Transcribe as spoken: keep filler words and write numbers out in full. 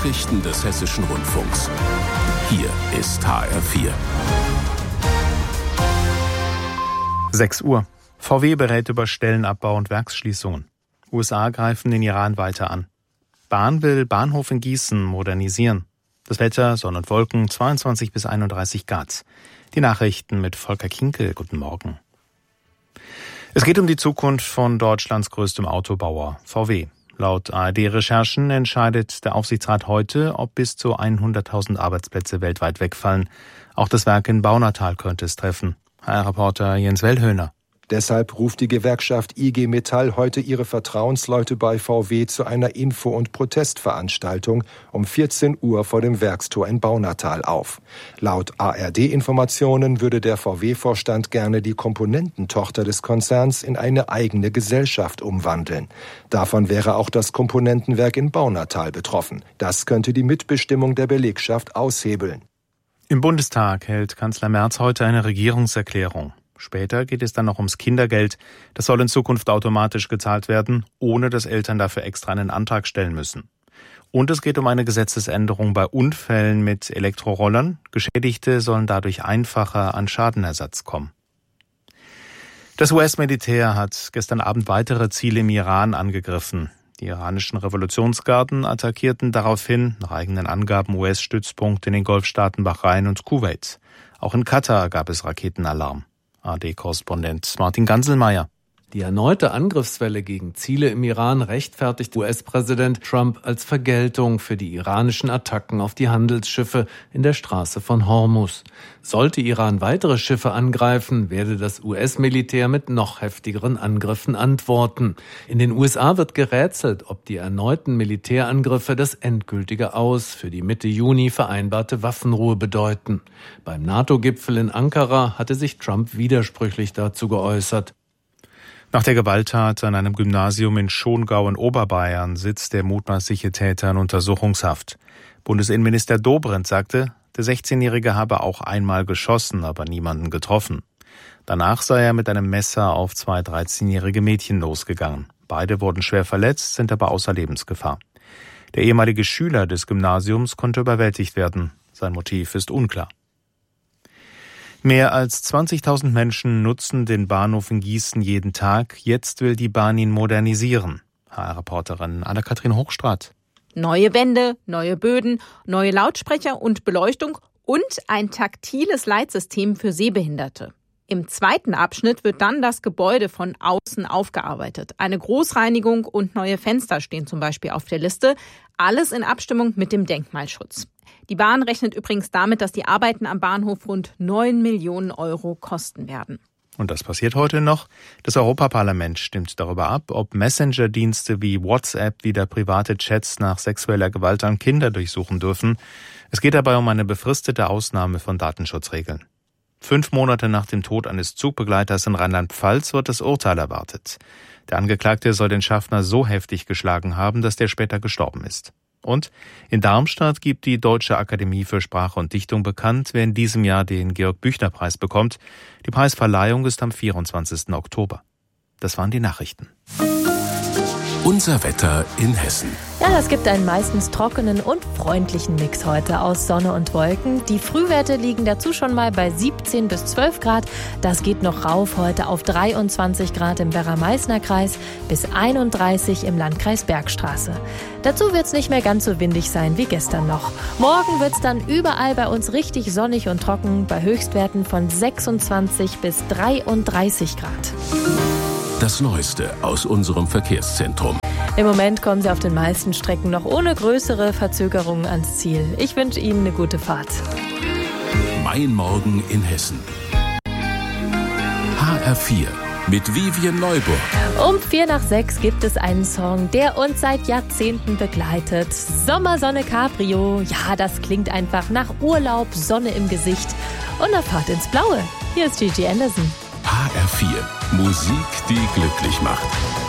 Nachrichten des Hessischen Rundfunks. Hier ist H R vier. sechs Uhr. V W berät über Stellenabbau und Werksschließungen. U S A greifen den Iran weiter an. Bahn will Bahnhof in Gießen modernisieren. Das Wetter, Sonne und Wolken, zweiundzwanzig bis einunddreißig Grad. Die Nachrichten mit Volker Kinkel. Guten Morgen. Es geht um die Zukunft von Deutschlands größtem Autobauer, V W. Laut A R D-Recherchen entscheidet der Aufsichtsrat heute, ob bis zu hunderttausend Arbeitsplätze weltweit wegfallen. Auch das Werk in Baunatal könnte es treffen. H R-Reporter Jens Wellhöhner. Deshalb ruft die Gewerkschaft I G Metall heute ihre Vertrauensleute bei V W zu einer Info- und Protestveranstaltung um vierzehn Uhr vor dem Werkstor in Baunatal auf. Laut A R D-Informationen würde der V W-Vorstand gerne die Komponententochter des Konzerns in eine eigene Gesellschaft umwandeln. Davon wäre auch das Komponentenwerk in Baunatal betroffen. Das könnte die Mitbestimmung der Belegschaft aushebeln. Im Bundestag hält Kanzler Merz heute eine Regierungserklärung. Später geht es dann noch ums Kindergeld. Das soll in Zukunft automatisch gezahlt werden, ohne dass Eltern dafür extra einen Antrag stellen müssen. Und es geht um eine Gesetzesänderung bei Unfällen mit Elektrorollern. Geschädigte sollen dadurch einfacher an Schadenersatz kommen. Das U S-Militär hat gestern Abend weitere Ziele im Iran angegriffen. Die iranischen Revolutionsgarden attackierten daraufhin, nach eigenen Angaben, U S-Stützpunkte in den Golfstaaten Bahrain und Kuwait. Auch in Katar gab es Raketenalarm. A R D-Korrespondent Martin Ganselmeier. Die erneute Angriffswelle gegen Ziele im Iran rechtfertigt U S-Präsident Trump als Vergeltung für die iranischen Attacken auf die Handelsschiffe in der Straße von Hormuz. Sollte Iran weitere Schiffe angreifen, werde das U S-Militär mit noch heftigeren Angriffen antworten. In den U S A wird gerätselt, ob die erneuten Militärangriffe das endgültige Aus für die Mitte Juni vereinbarte Waffenruhe bedeuten. Beim NATO-Gipfel in Ankara hatte sich Trump widersprüchlich dazu geäußert. Nach der Gewalttat an einem Gymnasium in Schongau in Oberbayern sitzt der mutmaßliche Täter in Untersuchungshaft. Bundesinnenminister Dobrindt sagte, der sechzehnjährige habe auch einmal geschossen, aber niemanden getroffen. Danach sei er mit einem Messer auf zwei dreizehnjährige Mädchen losgegangen. Beide wurden schwer verletzt, sind aber außer Lebensgefahr. Der ehemalige Schüler des Gymnasiums konnte überwältigt werden. Sein Motiv ist unklar. Mehr als zwanzigtausend Menschen nutzen den Bahnhof in Gießen jeden Tag. Jetzt will die Bahn ihn modernisieren. H R-Reporterin Anna-Kathrin Hochstraat. Neue Wände, neue Böden, neue Lautsprecher und Beleuchtung und ein taktiles Leitsystem für Sehbehinderte. Im zweiten Abschnitt wird dann das Gebäude von außen aufgearbeitet. Eine Großreinigung und neue Fenster stehen zum Beispiel auf der Liste. Alles in Abstimmung mit dem Denkmalschutz. Die Bahn rechnet übrigens damit, dass die Arbeiten am Bahnhof rund neun Millionen Euro kosten werden. Und das passiert heute noch. Das Europaparlament stimmt darüber ab, ob Messenger-Dienste wie WhatsApp wieder private Chats nach sexueller Gewalt an Kinder durchsuchen dürfen. Es geht dabei um eine befristete Ausnahme von Datenschutzregeln. Fünf Monate nach dem Tod eines Zugbegleiters in Rheinland-Pfalz wird das Urteil erwartet. Der Angeklagte soll den Schaffner so heftig geschlagen haben, dass der später gestorben ist. Und in Darmstadt gibt die Deutsche Akademie für Sprache und Dichtung bekannt, wer in diesem Jahr den Georg-Büchner-Preis bekommt. Die Preisverleihung ist am vierundzwanzigsten Oktober. Das waren die Nachrichten. Unser Wetter in Hessen. Ja, es gibt einen meistens trockenen und freundlichen Mix heute aus Sonne und Wolken. Die Frühwerte liegen dazu schon mal bei siebzehn bis zwölf Grad. Das geht noch rauf heute auf dreiundzwanzig Grad im Werra-Meißner-Kreis bis einunddreißig im Landkreis Bergstraße. Dazu wird es nicht mehr ganz so windig sein wie gestern noch. Morgen wird es dann überall bei uns richtig sonnig und trocken bei Höchstwerten von sechsundzwanzig bis dreiunddreißig Grad. Das Neueste aus unserem Verkehrszentrum. Im Moment kommen Sie auf den meisten Strecken noch ohne größere Verzögerungen ans Ziel. Ich wünsche Ihnen eine gute Fahrt. Mein Morgen in Hessen. H R vier mit Vivian Neuburg. Um vier nach sechs gibt es einen Song, der uns seit Jahrzehnten begleitet. Sommersonne Cabrio. Ja, das klingt einfach nach Urlaub, Sonne im Gesicht und einer Fahrt ins Blaue. Hier ist Gigi Anderson. H R vier. Musik, die glücklich macht.